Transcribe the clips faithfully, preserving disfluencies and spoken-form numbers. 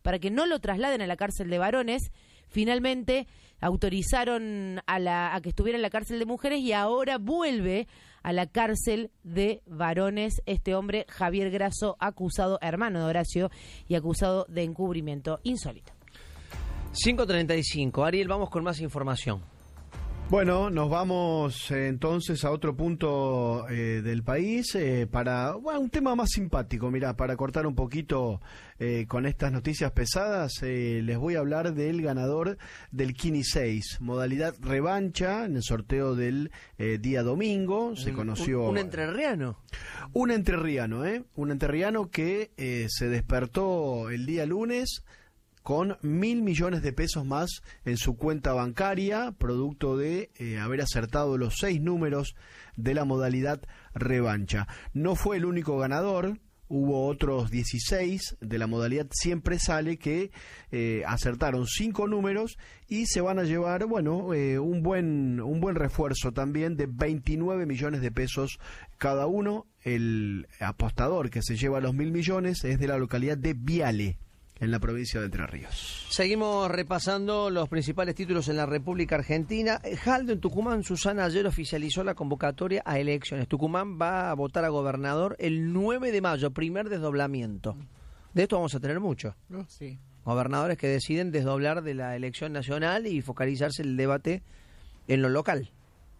para que no lo trasladen a la cárcel de varones. Finalmente autorizaron a, la, a que estuviera en la cárcel de mujeres y ahora vuelve a la cárcel de varones este hombre, Javier Grasso, acusado, hermano de Horacio, y acusado de encubrimiento insólito. cinco treinta y cinco. Ariel, vamos con más información. Bueno, nos vamos eh, entonces a otro punto eh, del país eh, para bueno, un tema más simpático. Mirá, para cortar un poquito eh, con estas noticias pesadas, eh, les voy a hablar del ganador del Kini seis, modalidad revancha en el sorteo del eh, día domingo. Se un, conoció... Un, un entrerriano. Un entrerriano, ¿eh? Un entrerriano que eh, se despertó el día lunes con mil millones de pesos más en su cuenta bancaria, producto de eh, haber acertado los seis números de la modalidad revancha. No fue el único ganador, hubo otros dieciséis de la modalidad Siempre Sale que eh, acertaron cinco números y se van a llevar, bueno, eh, un buen un buen refuerzo también de veintinueve millones de pesos cada uno. El apostador que se lleva los mil millones es de la localidad de Viale, en la provincia de Entre Ríos. Seguimos repasando los principales títulos en la República Argentina. Jaldo, en Tucumán, Susana ayer oficializó la convocatoria a elecciones. Tucumán va a votar a gobernador el nueve de mayo, primer desdoblamiento. De esto vamos a tener mucho. Oh, sí. Gobernadores que deciden desdoblar de la elección nacional y focalizarse el debate en lo local.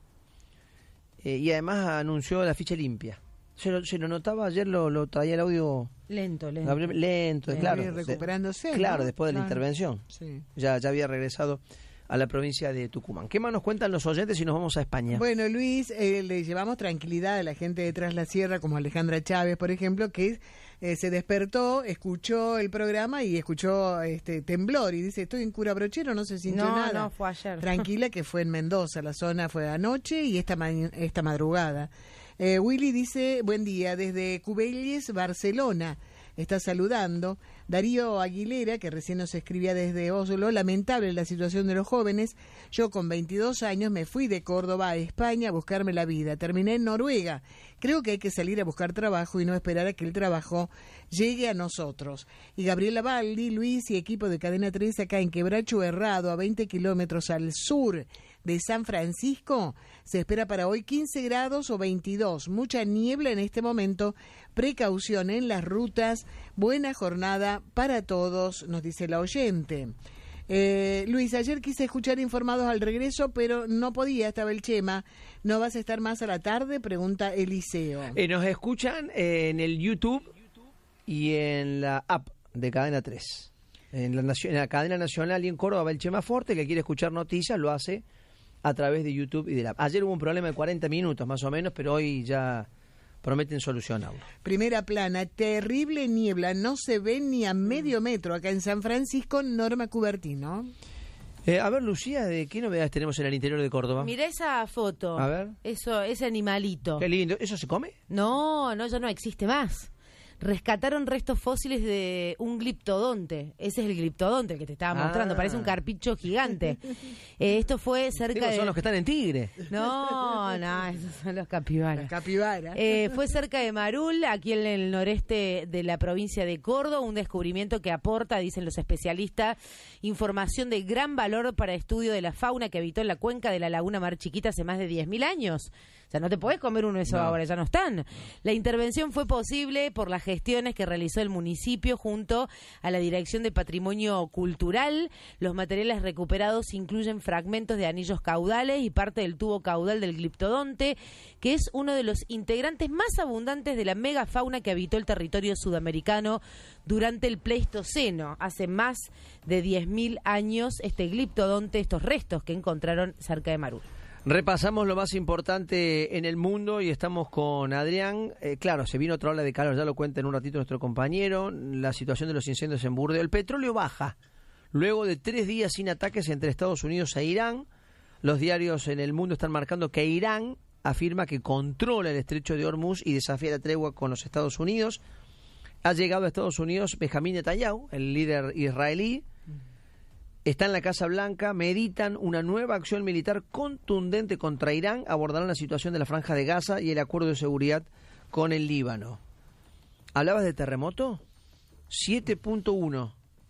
Eh, y además anunció la ficha limpia. Se lo, se lo notaba ayer, lo, lo traía el audio... Lento, lento. Gabriel, lento, claro. Recuperándose. De, claro, ¿no? después de la claro. intervención. Sí. Ya, ya había regresado a la provincia de Tucumán. ¿Qué más nos cuentan los oyentes si nos vamos a España? Bueno, Luis, eh, le llevamos tranquilidad a la gente de Tras la Sierra, como Alejandra Chávez, por ejemplo, que eh, se despertó, escuchó el programa y escuchó este temblor y dice, estoy en Curabrochero, no se sintió No, nada. no, fue ayer. Tranquila, que fue en Mendoza, la zona fue anoche y esta, ma esta madrugada. Eh, Willy dice, buen día, desde Cubelles, Barcelona. Está saludando. Darío Aguilera, que recién nos escribía desde Oslo, lamentable la situación de los jóvenes. Yo con veintidós años me fui de Córdoba a España a buscarme la vida. Terminé en Noruega. Creo que hay que salir a buscar trabajo y no esperar a que el trabajo llegue a nosotros. Y Gabriela Baldi, Luis y equipo de Cadena tres acá en Quebracho Herrado, a veinte kilómetros al sur de San Francisco. Se espera para hoy quince grados o veintidós. Mucha niebla en este momento. Precaución en las rutas. Buena jornada para todos, nos dice la oyente. Eh, Luis, ayer quise escuchar Informados al regreso, pero no podía, estaba el Chema. ¿No vas a estar más a la tarde? Pregunta Eliseo. Eh, nos escuchan eh, en el YouTube y en la app de Cadena tres. En la, en la cadena nacional y en Córdoba va el Chema Forte, que quiere escuchar noticias, lo hace a través de YouTube y de la app. Ayer hubo un problema de cuarenta minutos más o menos, pero hoy ya prometen solucionarlo. Primera plana, terrible niebla, no se ve ni a medio metro acá en San Francisco. Norma Cubertino. Eh, a ver, Lucía, ¿de qué novedades tenemos en el interior de Córdoba? Mirá esa foto. A ver. Eso, ese animalito. Qué lindo. ¿Eso se come? No, no, ya no existe más. Rescataron restos fósiles de un gliptodonte. Ese es el gliptodonte, el que te estaba Ah. mostrando. Parece un carpicho gigante. Eh, esto fue cerca Digo, de... son los que están en Tigre. No, no, esos son los capibaras. Capibara. Eh, fue cerca de Marul, aquí en el noreste de la provincia de Córdoba, un descubrimiento que aporta, dicen los especialistas, información de gran valor para estudio de la fauna que habitó en la cuenca de la Laguna Mar Chiquita hace más de diez mil años. O sea, no te podés comer uno de esos No. ahora, ya no están. La intervención fue posible por las gestiones que realizó el municipio junto a la Dirección de Patrimonio Cultural. Los materiales recuperados incluyen fragmentos de anillos caudales y parte del tubo caudal del gliptodonte, que es uno de los integrantes más abundantes de la megafauna que habitó el territorio sudamericano durante el Pleistoceno. Hace más de diez mil años, este gliptodonte, estos restos que encontraron cerca de Marul. Repasamos lo más importante en el mundo y estamos con Adrián. Eh, claro, se vino otra ola de calor, ya lo cuenta en un ratito nuestro compañero. La situación de los incendios en Burdeos. El petróleo baja. Luego de tres días sin ataques entre Estados Unidos e Irán, los diarios en el mundo están marcando que Irán afirma que controla el estrecho de Hormuz y desafía la tregua con los Estados Unidos. Ha llegado a Estados Unidos Benjamín Netanyahu, el líder israelí. Está en la Casa Blanca, meditan una nueva acción militar contundente contra Irán, abordarán la situación de la Franja de Gaza y el acuerdo de seguridad con el Líbano. ¿Hablabas de terremoto? siete punto uno